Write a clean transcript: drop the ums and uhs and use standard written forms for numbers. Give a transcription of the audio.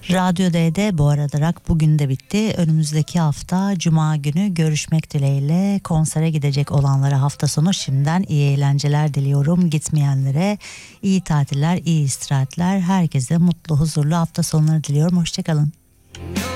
Radyo D'de bu arada rock bugün de bitti. Önümüzdeki hafta Cuma günü görüşmek dileğiyle. Konsere gidecek olanlara hafta sonu şimdiden iyi eğlenceler diliyorum. Gitmeyenlere iyi tatiller, iyi istirahatler. Herkese mutlu, huzurlu hafta sonları diliyorum. Hoşçakalın.